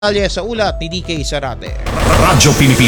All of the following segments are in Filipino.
Sa ulat ni DK Zarate. Radyo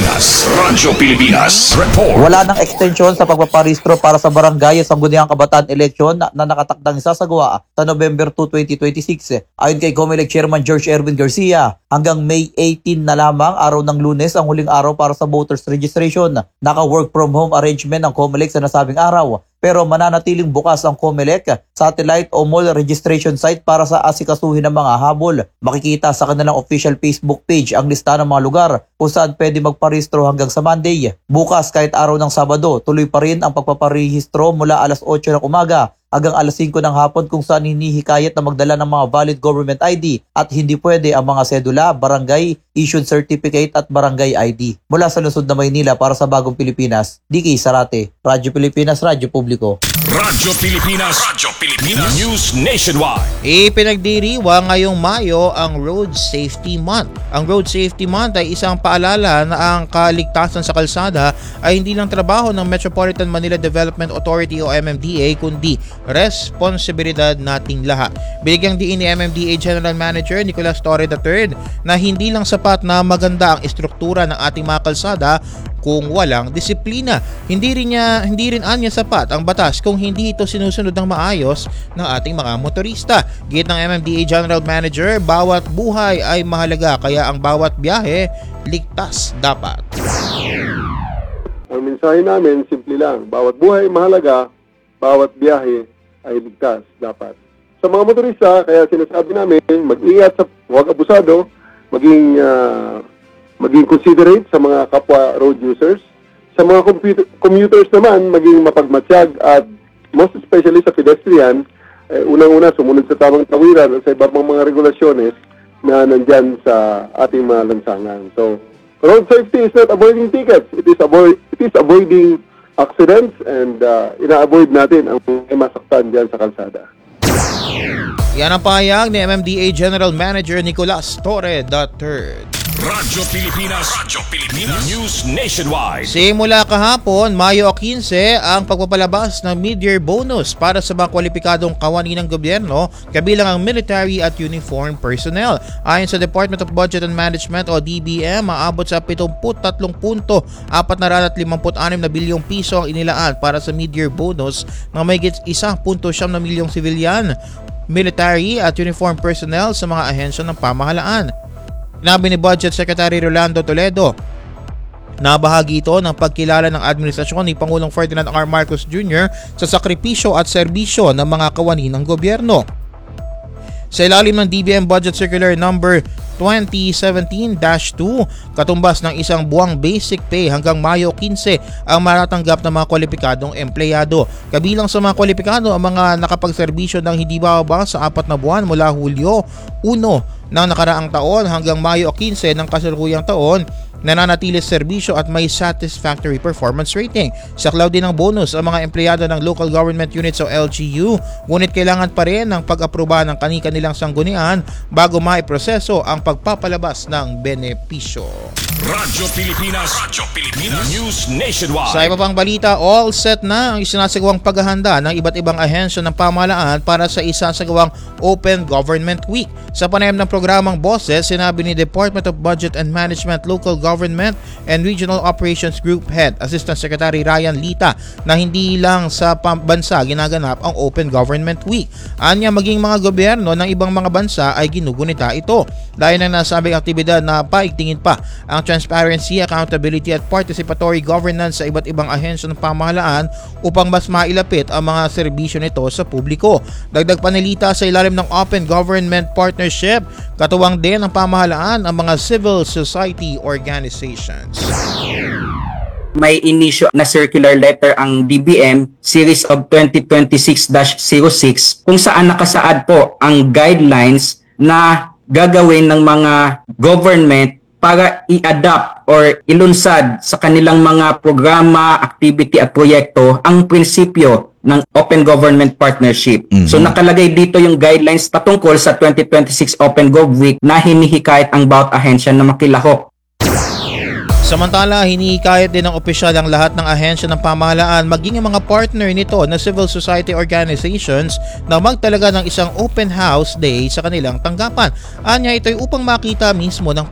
Pilipinas Report. Wala nang extension sa pagpaparehistro para sa barangay sa Sangguniang Kabataan election na nakatakdang isasagawa sa November 2, 2026. Ayon kay COMELEC Chairman George Erwin Garcia, hanggang May 18 na lamang, araw ng Lunes, ang huling araw para sa voters registration. Naka-work from home arrangement ng COMELEC sa nasabing araw. Pero mananatiling bukas ang COMELEC satellite o mall registration site para sa asikasuhin ng mga habol. Makikita sa kanilang official Facebook page ang lista ng mga lugar kung saan pwede magparehistro hanggang sa Monday. Bukas kahit araw ng Sabado, tuloy pa rin ang pagpaparehistro mula alas 8 ng umaga hanggang alas 5 ng hapon kung saan hinihikayat na magdala ng mga valid government ID at hindi pwede ang mga sedula, barangay, issued certificate at barangay ID. Mula sa lungsod na Maynila para sa Bagong Pilipinas, DK Zarate, Radyo Pilipinas, Radyo Publiko. Radyo Pilipinas News Nationwide. Ipinagdiriwang ngayong Mayo ang Road Safety Month. Ang Road Safety Month ay isang paalala na ang kaligtasan sa kalsada ay hindi lang trabaho ng Metropolitan Manila Development Authority o MMDA kundi responsibilidad nating lahat. Binigyang diin ni MMDA General Manager Nicolas Torre III na hindi lang sapat na maganda ang istruktura ng ating mga kalsada kung walang disiplina. Hindi rin anya sapat ang batas kung hindi ito sinusunod ng maayos ng ating mga motorista. Git ng MMDA General Manager, bawat buhay ay mahalaga kaya ang bawat biyahe ligtas dapat. Ang mensahe namin simple lang, bawat buhay mahalaga, bawat biyahe ay ligtas dapat. Sa mga motorista, kaya sinasabi namin, mag-ingat sa huwag abusado, maging considerate sa mga kapwa road users. Sa mga commuters naman, maging mapagmatsyag at most especially sa pedestrian, unang-una sumunod sa tamang tawiran at sa iba pang mga regulasyones na nandyan sa ating mga lansangan. So, road safety is not avoiding tickets. It is avoiding accidents and ina-avoid natin ang masaktan dyan sa kalsada. Yan ang pahayag ni MMDA General Manager Nicolas Torre III. Radyo Pilipinas News Nationwide. Simula kahapon, Mayo 15, ang pagpapalabas ng mid-year bonus para sa mga kwalipikadong kawani ng gobyerno kabilang ang military at uniform personnel. Ayon sa Department of Budget and Management o DBM, maabot sa 73.456 na bilyong piso ang inilaan para sa mid-year bonus ng may 1.9 milyong sibilyan, military at uniform personnel sa mga ahensya ng pamahalaan. Sinabi ni Budget Secretary Rolando Toledo na bahagi ito ng pagkilala ng administrasyon ni Pangulong Ferdinand R. Marcos Jr. sa sakripisyo at serbisyo ng mga kawani ng gobyerno. Sa ilalim ng DBM Budget Circular number 2017-2, katumbas ng isang buwang basic pay hanggang Mayo 15 ang matatanggap ng mga kwalipikadong empleyado. Kabilang sa mga kwalipikado ang mga nakapagserbisyo ng hindi bababa sa 4 na buwan mula Hulyo 1 ng nakaraang taon hanggang Mayo 15 ng kasalukuyang taon, nananatili sa serbisyo at may satisfactory performance rating. Saklaw din ng bonus ang mga empleyado ng Local Government Units o LGU, ngunit kailangan pa rin ng pag-aproba ng kani-kanilang sanggunian bago maiproseso ang pagpapalabas ng benepisyo. Radyo Pilipinas News Nationwide. Sa iba pang balita, all set na ang isinasagawang paghahanda ng iba't ibang ahensya ng pamahalaan para sa isasagawang Open Government Week. Sa panayam ng programang Boses, sinabi ni Department of Budget and Management Local Government and Regional Operations Group Head Assistant Secretary Ryan Lita na hindi lang sa bansa ginaganap ang Open Government Week. Anya maging mga gobyerno ng ibang mga bansa ay ginugunita ito. Dahil ng nasabing aktibidad na paigtingin pa ang transparency, accountability at participatory governance sa iba't ibang ahensya ng pamahalaan upang mas mailapit ang mga serbisyo nito sa publiko. Dagdag panilita, sa ilalim ng Open Government Partnership, katuwang din ng pamahalaan ang mga civil society organizations. May inisyo na circular letter ang DBM series of 2026-06 kung saan nakasaad po ang guidelines na gagawin ng mga government para i-adapt or ilunsad sa kanilang mga programa, activity at proyekto ang prinsipyo ng Open Government Partnership. So nakalagay dito yung guidelines patungkol sa 2026 Open Gov Week na hinihikayat ang bawat ahensya na makilahok. Samantala, hinihikayat din ng opisyal ang lahat ng ahensya ng pamahalaan maging ang mga partner nito na civil society organizations na magtalaga ng isang open house day sa kanilang tanggapan. Anya, ito'y upang makita mismo ng